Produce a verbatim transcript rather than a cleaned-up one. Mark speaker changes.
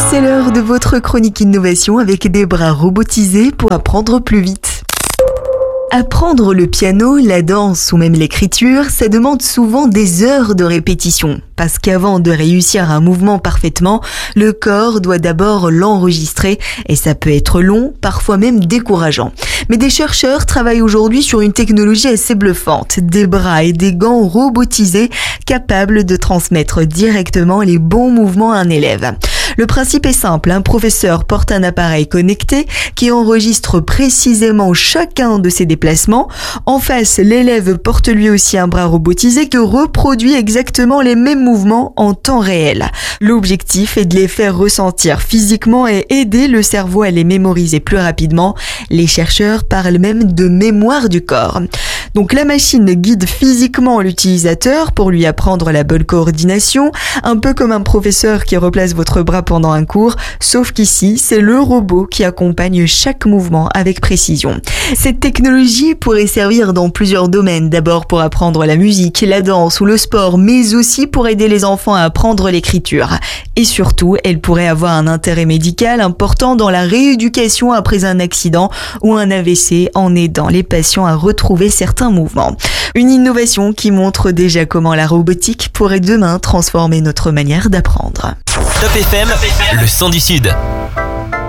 Speaker 1: C'est l'heure de votre chronique innovation avec des bras robotisés pour apprendre plus vite. Apprendre le piano, la danse ou même l'écriture, ça demande souvent des heures de répétition. Parce qu'avant de réussir un mouvement parfaitement, le corps doit d'abord l'enregistrer et ça peut être long, parfois même décourageant. Mais des chercheurs travaillent aujourd'hui sur une technologie assez bluffante, des bras et des gants robotisés capables de transmettre directement les bons mouvements à un élève. Le principe est simple, un professeur porte un appareil connecté qui enregistre précisément chacun de ses déplacements. En face, l'élève porte lui aussi un bras robotisé qui reproduit exactement les mêmes mouvements en temps réel. L'objectif est de les faire ressentir physiquement et aider le cerveau à les mémoriser plus rapidement. Les chercheurs parlent même de mémoire du corps. Donc la machine guide physiquement l'utilisateur pour lui apprendre la bonne coordination, un peu comme un professeur qui replace votre bras pendant un cours, sauf qu'ici, c'est le robot qui accompagne chaque mouvement avec précision. Cette technologie pourrait servir dans plusieurs domaines, d'abord pour apprendre la musique, la danse ou le sport, mais aussi pour aider les enfants à apprendre l'écriture. Et surtout, elle pourrait avoir un intérêt médical important dans la rééducation après un accident ou un A V C en aidant les patients à retrouver certains mouvements. Une innovation qui montre déjà comment la robotique pourrait demain transformer notre manière d'apprendre.
Speaker 2: Top F M, le son du Sud.